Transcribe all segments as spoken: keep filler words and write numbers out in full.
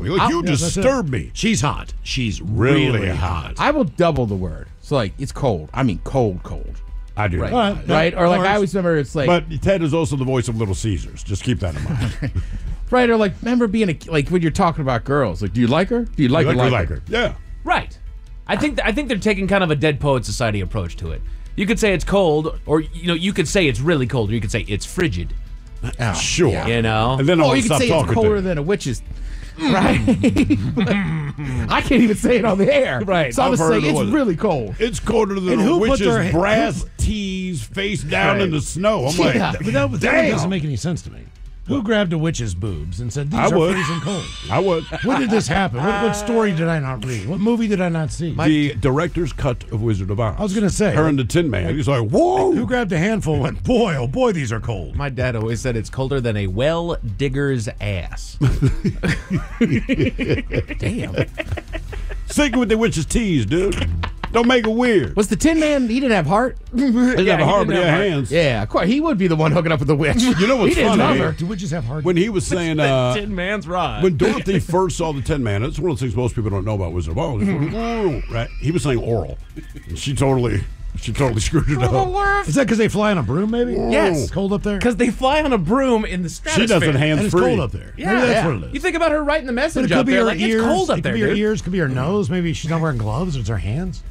physically. Like, I'll, you yeah, disturb me. She's hot. She's Really really, hot. hot. I will double the word. So, like, it's cold. I mean, cold, cold. I do. Right. All right. Right? Or, like, All right. I always remember it's like. But Ted is also the voice of Little Caesars. Just keep that in mind. Right. Or, like, remember being a. Like, when you're talking about girls. Like, do you like her? Do you like, You her? like her, Like like her? her. Yeah. Right. I think th- I think they're taking kind of a Dead Poet Society approach to it. You could say it's cold, or you know, you could say it's really cold, or you could say it's frigid. Oh, Sure. yeah. You know. And then Oh, I'll you could stop say talking it's colder to than a witch's. Right. I can't even say it on the air. Right. So I'm I've going to heard say it it's was- really cold. It's colder than And a who put witch's their- brass tees face down Right. in the snow. I'm like, Yeah. But that, but that damn. doesn't make any sense to me. Who grabbed a witch's boobs and said, these I are would. freezing cold? I would. When did this happen? What, what story did I not read? What movie did I not see? The director's cut of Wizard of Oz. I was gonna say, Her and the Tin Man. He's like, whoa. Who grabbed a handful and went, boy, oh boy, these are cold. My dad always said it's colder than a well digger's ass. Damn. Sticking with the witch's tees, dude. Don't make it weird. Was the Tin Man, he didn't have heart? He didn't have a heart, but he didn't had have heart. hands. Yeah, quite. He would be the one hooking up with the witch. You know what's he didn't funny? love her. Do witches have hard? When he was saying, uh, Tin Man's rod. when Dorothy first saw the Tin Man, it's one of the things most people don't know about Wizard of Oz. Right? He was saying oral. And she totally, she totally screwed it up. Is that because they fly on a broom, maybe? Yes. It's cold up there? Because they fly on a broom in the She stratosphere. doesn't hands And it's free. cold up there. Yeah, Maybe that's yeah. what it is. You think about her writing the But message it could out be there, her like ears. it's cold up it could there, be her dude. ears. Could be her nose. Maybe she's not wearing gloves or it's her hands.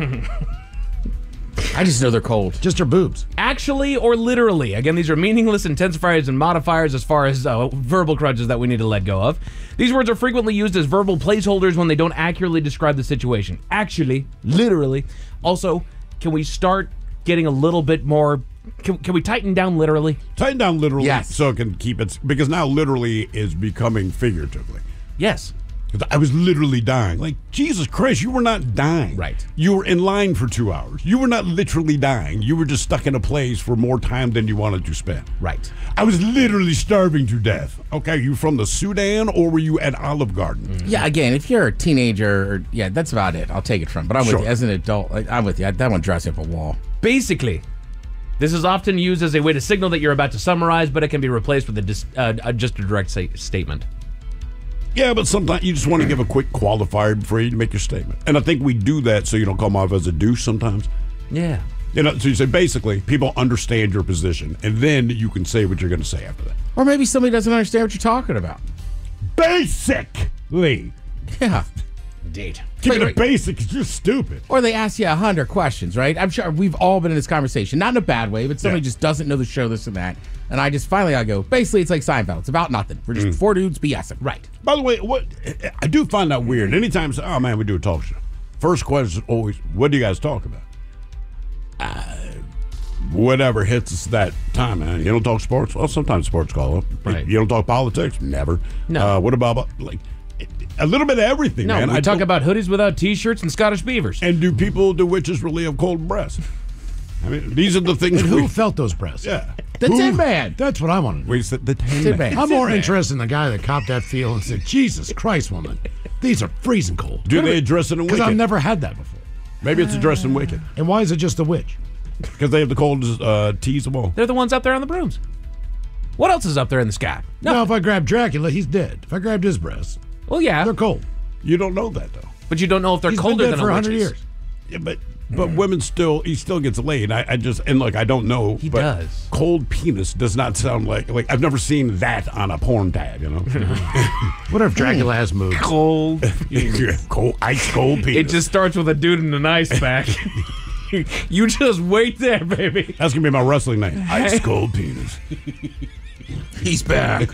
I just know they're cold. Just her boobs. Actually or literally. Again, these are meaningless intensifiers and modifiers as far as uh, verbal crutches that we need to let go of. These words are frequently used as verbal placeholders when they don't accurately describe the situation. Actually, literally. Also, can we start getting a little bit more... Can, can we tighten down literally? Tighten down literally Yes. so it can keep it, because now literally is becoming figuratively. Yes. 'Cause I was literally dying. Like, Jesus Christ, you were not dying. Right. You were in line for two hours. You were not literally dying. You were just stuck in a place for more time than you wanted to spend. Right. I was literally starving to death. Okay, you from the Sudan or were you at Olive Garden? Yeah, again, if you're a teenager, or, yeah, that's about it. I'll take it from. But I'm Sure. with you. As an adult, like, I'm with you. That one drives me up a wall. Basically, this is often used as a way to signal that you're about to summarize, but it can be replaced with a dis- uh, uh, just a direct say- statement. Yeah, but sometimes you just want to give a quick qualifier before you make your statement. And I think we do that so you don't come off as a douche sometimes. Yeah. You know, so you say basically people understand your position, and then you can say what you're going to say after that. Or maybe somebody doesn't understand what you're talking about. Basically. Yeah. Indeed. Keeping Wait, it basic is just stupid. Or they ask you a hundred questions, right? I'm sure we've all been in this conversation, not in a bad way, but somebody Yeah. just doesn't know the show, this and that. And I just finally I go, basically it's like Seinfeld. It's about nothing. We're just Mm. four dudes BSing. Right. By the way, what I do find that weird. Anytime, say, oh man, we do a talk show. First question is always, what do you guys talk about? Uh, whatever hits us that time, man. You don't talk sports? Well, sometimes sports call up. Right. You don't talk politics? Never. No. Uh, what about, like, a little bit of everything, No, man. we I talk don't- about hoodies without T-shirts and Scottish beavers. And do people, do witches really have cold breasts? I mean, these are the things And we, who felt those breasts? yeah. The Who- Tin Man. That's what I want to know. Wait, said the Tin Tin Man. Man. I'm more Man. interested in the guy that copped that feel and said, Jesus Christ, woman, these are freezing cold. Do they address it in Because Wicked? I've never had that before. Maybe it's addressed in Wicked. And why is it just a witch? Because they have the coldest uh, teas of all. They're the ones up there on the brooms. What else is up there in the sky? No, if I grab Dracula, he's dead. If I grabbed his breasts, Well, yeah, they're cold. You don't know that, though. but you don't know if they're He's colder been dead than for a one hundred witch's. years. Yeah, but but women still, he still gets laid. I, I just, and look, I don't know. He but does. Cold penis does not sound like, like, I've never seen that on a porn tab, you know? What if Dracula has moves? Cold. cold, ice cold penis. It just starts with a dude in an ice pack. You just wait there, baby. That's going to be my wrestling name. Ice cold penis. He's back.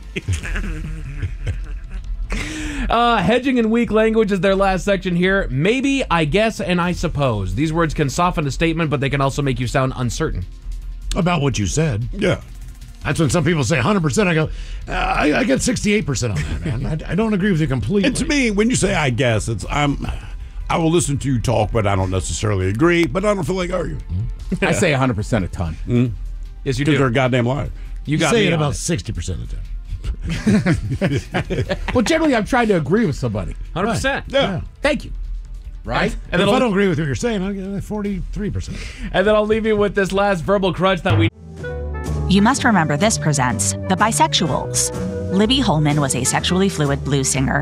Uh, hedging in weak language is their last section here. Maybe, I guess, and I suppose. These words can soften a statement, but they can also make you sound uncertain. About what you said. Yeah. That's when some people say one hundred percent. I go, uh, I, I get sixty-eight percent on that, man. I, I don't agree with you completely. And to me, when you say I guess, it's, I'm, I will listen to you talk, but I don't necessarily agree, but I don't feel like arguing. I say one hundred percent a ton. Yes, you Because they're a do. goddamn liar. You you got say me it on about it. sixty percent of the time. Well, generally I'm trying to agree with somebody. one hundred percent. Yeah. Thank you. Right? And And then, if I I'll, don't agree with what you're saying, I'll get forty-three percent. and then I'll leave you with this last verbal crutch that we You must remember this presents The Bisexuals. Libby Holman was a sexually fluid blues singer